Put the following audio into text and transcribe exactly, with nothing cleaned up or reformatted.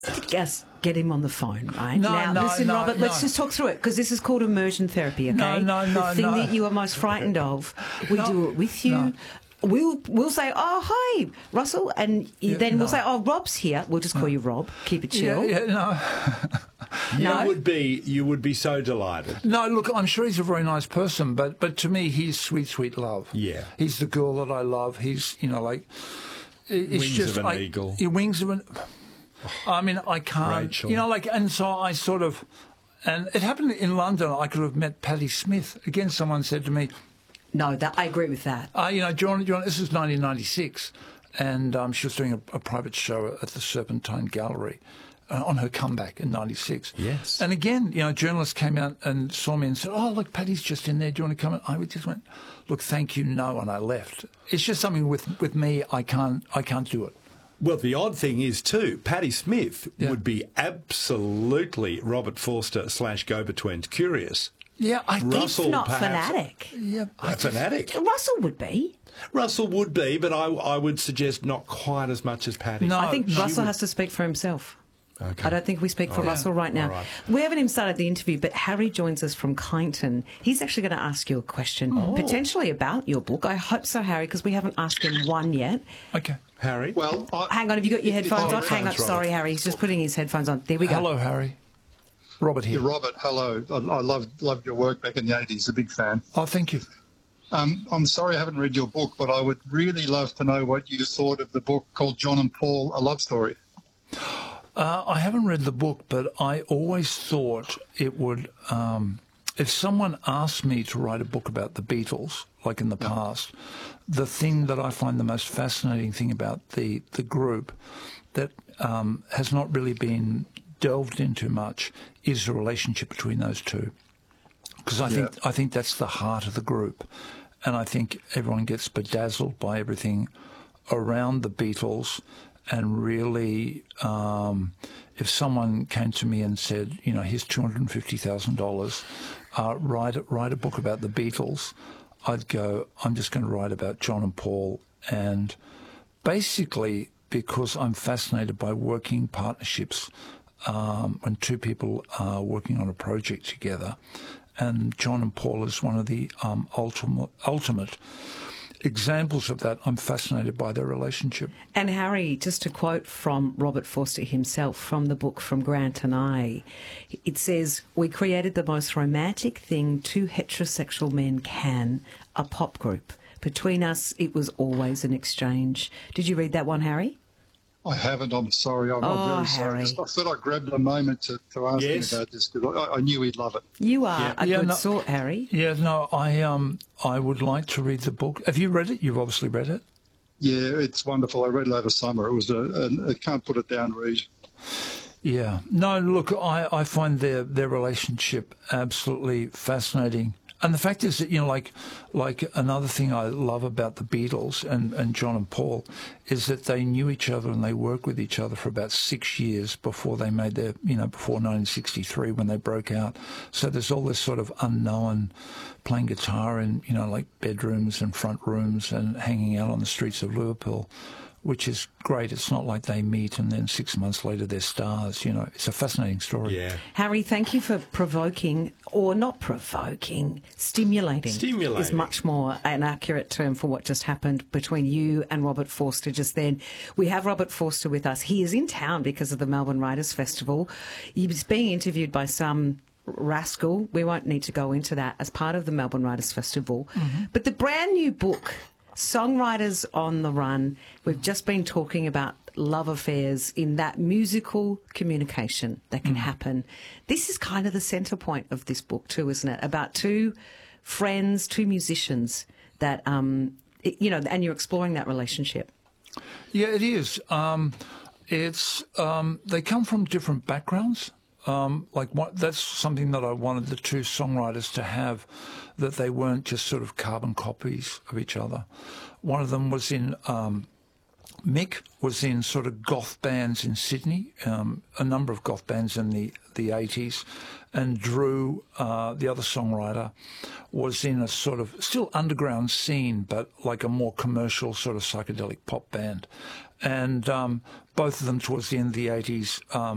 Yes, get him on the phone, right? No, now, no, listen, no, Robert, no. let's just talk through it, because this is called immersion therapy, okay? No, no, no, The thing no. that you are most frightened of, we No, do it with you. no. We'll we'll say, oh, hi, Russell, and Yeah, then we'll no. say, oh, Rob's here. We'll just call you Rob. Keep it chill. Yeah, yeah, no. No? You would be, you would be so delighted. No, look, I'm sure he's a very nice person, but but to me, he's sweet, sweet love. Yeah. He's the girl that I love. He's, you know, like... It's Wings just of an like, eagle. yeah, wings of an... I mean, I can't... Rachel. You know, like, and so I sort of... And it happened in London. I could have met Patti Smith. Again, someone said to me, No, that I agree with that. uh, you know, John, John, this is nineteen ninety-six, and um, she was doing a, a private show at the Serpentine Gallery uh, on her comeback in ninety-six. Yes. And again, you know, journalists came out and saw me and said, oh, look, Patty's just in there. Do you want to come in? I just went, look, thank you, no, and I left. It's just something with, with me, I can't, I can't do it. Well, the odd thing is, too, Patti Smith Yeah. would be absolutely Robert Forster slash go-between curious. Yeah, I think... Russell, If not perhaps- fanatic. Yeah, I A fanatic. Russell would be. Russell would be, but I, I would suggest not quite as much as Patti. No. I think she Russell would- has to speak for himself. Okay. I don't think we speak for All right. Russell right now. All right. We haven't even started the interview, but Harry joins us from Kyneton. He's actually going to ask you a question, Oh. potentially about your book. I hope so, Harry, because we haven't asked him one yet. Okay. Harry? Well, I, Hang on, have you got your headphones Oh, on? Hang on, headphones, right. sorry, Harry. He's just putting his headphones on. There we go. Hello, Harry. Robert here. yeah, Robert, hello. I, I loved loved your work back in the eighties. A big fan. Oh, thank you. Um, I'm sorry I haven't read your book, but I would really love to know what you thought of the book called John and Paul: A Love Story. Uh, I haven't read the book, but I always thought it would. Um, if someone asked me to write a book about the Beatles, like in the past, the thing that I find the most fascinating thing about the the group that um, has not really been delved into much is the relationship between those two. Because I think I think that's the heart of the group, and I think everyone gets bedazzled by everything around the Beatles. And really, um, if someone came to me and said, you know, here's two hundred and fifty thousand dollars, uh, write write a book about the Beatles, I'd go, I'm just going to write about John and Paul, and basically because I'm fascinated by working partnerships. Um, when two people are working on a project together, and John and Paul is one of the um, ultimate, ultimate examples of that. I'm fascinated by their relationship. And Harry, just to quote from Robert Forster himself from the book From Grant and I, it says, we created the most romantic thing two heterosexual men can, a pop group. Between us, it was always an exchange. Did you read that one, Harry? I haven't. I'm sorry. I'm, Oh, I'm very sorry. Harry. I thought I grabbed a moment to, to ask Yes. you about this because I, I knew he'd love it. You are Yeah. a Yeah, good no- sort, Harry. Yeah, no, I um, I would like to read the book. Have you read it? You've obviously read it. Yeah, it's wonderful. I read it over summer. It was a, a, a can't put it down read. Yeah. No, look, I, I find their their relationship absolutely fascinating. And the fact is that, you know, like like another thing I love about the Beatles and, and John and Paul is that they knew each other and they worked with each other for about six years before they made their, you know, before nineteen sixty-three when they broke out. So there's all this sort of unknown playing guitar in, you know, like bedrooms and front rooms and hanging out on the streets of Liverpool, which is great. It's not like they meet and then six months later they're stars. You know, it's a fascinating story. Yeah. Harry, thank you for provoking, or not provoking, stimulating. Stimulating. Is much more an accurate term for what just happened between you and Robert Forster just then. We have Robert Forster with us. He is in town because of the Melbourne Writers' Festival. He's being interviewed by some rascal. We won't need to go into that as part of the Melbourne Writers' Festival. Mm-hmm. But the brand new book, Songwriters on the Run, we've just been talking about love affairs in that musical communication that can mm. happen. This is kind of the centre point of this book too, isn't it? About two friends, two musicians that, um, it, you know, and you're exploring that relationship. Yeah, it is. Um, it's um, they come from different backgrounds. Um, like what, that's something that I wanted the two songwriters to have, that they weren't just sort of carbon copies of each other. One of them was in, um, Mick was in sort of goth bands in Sydney, um, a number of goth bands in the, the eighties, and Drew, uh, the other songwriter, was in a sort of still underground scene, but like a more commercial sort of psychedelic pop band. And um, both of them towards the end of the eighties, um,